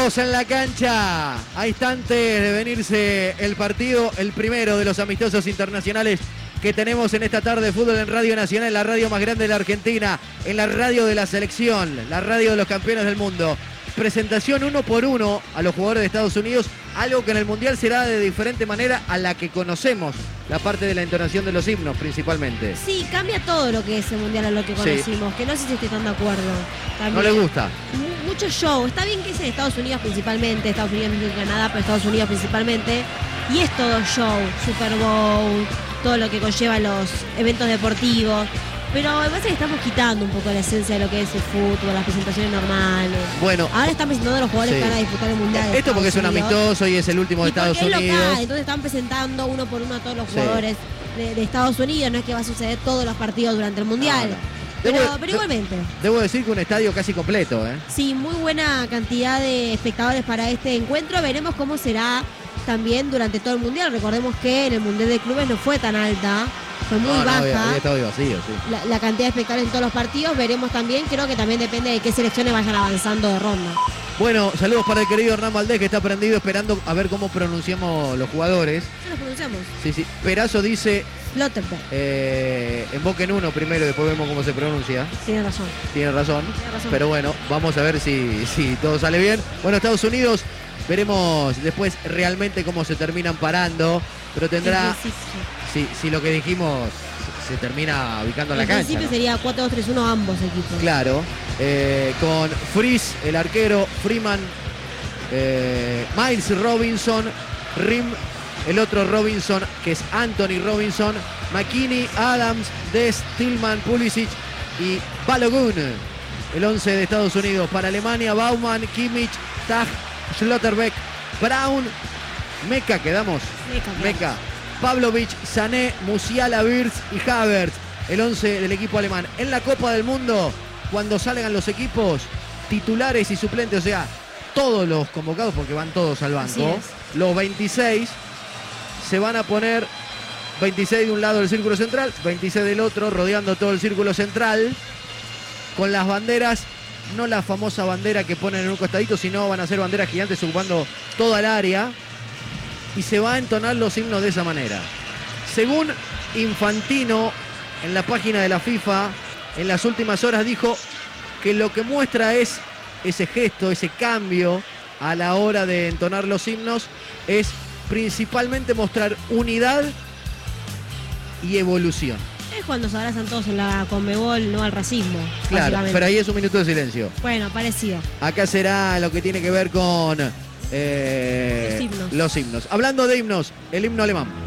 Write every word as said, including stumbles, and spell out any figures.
Todos en la cancha, a instantes de venirse el partido, el primero de los amistosos internacionales que tenemos en esta tarde de fútbol en Radio Nacional, la radio más grande de la Argentina, en la radio de la selección, la radio de los campeones del mundo. Presentación uno por uno a los jugadores de Estados Unidos, algo que en el Mundial será de diferente manera a la que conocemos, la parte de la entonación de los himnos principalmente. Sí, cambia todo lo que es el Mundial a lo que conocimos, sí. Que no sé si estoy tan de acuerdo. También, no le gusta. Mucho show, está bien que es en Estados Unidos principalmente, Estados Unidos y Canadá, pero Estados Unidos principalmente, y es todo show, Super Bowl, todo lo que conlleva los eventos deportivos. Pero me parece que estamos quitando un poco la esencia de lo que es el fútbol, las presentaciones normales. Bueno, ahora están presentando a los jugadores sí. que van a disputar el Mundial. Esto porque es un amistoso y es el último de Estados Unidos. Local, entonces están presentando uno por uno a todos los jugadores sí. de, de Estados Unidos. No es que va a suceder todos los partidos durante el Mundial. No, no. Pero, debo, pero igualmente. Debo decir que un estadio casi completo, ¿eh? Sí, muy buena cantidad de espectadores para este encuentro. Veremos cómo será también durante todo el Mundial. Recordemos que en el Mundial de Clubes no fue tan alta. Fue muy no, baja no, había, había estado vacío, sí. la, la cantidad de espectadores en todos los partidos. Veremos también, creo que también depende de qué selecciones vayan avanzando de ronda. Bueno, saludos para el querido Hernán Valdés, que está prendido esperando a ver cómo pronunciamos los jugadores. ¿Qué los pronunciamos? Sí, sí. Perazo dice... Lotterberg. Eh, enfoquen uno primero y después vemos cómo se pronuncia. Tiene razón. Tiene razón. Tiene razón. Pero bueno, vamos a ver si, si todo sale bien. Bueno, Estados Unidos, veremos después realmente cómo se terminan parando. Pero tendrá... Si, si lo que dijimos se termina ubicando en la cancha. En principio ¿no? sería cuatro dos tres uno ambos equipos. Claro. Eh, con Fries, el arquero, Freeman, eh, Miles Robinson, Rim, el otro Robinson, que es Anthony Robinson, McKinney, Adams, Dest, Tillman, Pulisic y Balogun. El once de Estados Unidos. Para Alemania, Baumann, Kimmich, Tag, Schlotterbeck, Brown, Meca, quedamos. Meca. Meca. Pavlovic, Sané, Musiala, Wirtz y Havertz. El once del equipo alemán. En la Copa del Mundo, cuando salgan los equipos titulares y suplentes, o sea, todos los convocados, porque van todos al banco, los veintiséis se van a poner veintiséis de un lado del círculo central, veintiséis del otro, rodeando todo el círculo central, con las banderas, no la famosa bandera que ponen en un costadito, sino van a ser banderas gigantes ocupando toda el área, y se va a entonar los himnos de esa manera. Según Infantino, en la página de la FIFA, en las últimas horas dijo que lo que muestra es ese gesto, ese cambio a la hora de entonar los himnos, es principalmente mostrar unidad y evolución. Es cuando se abrazan todos en la Conmebol, no al racismo. Claro, pero ahí es un minuto de silencio. Bueno, parecido. Acá será lo que tiene que ver con eh, los himnos. los himnos. Hablando de himnos, el himno alemán.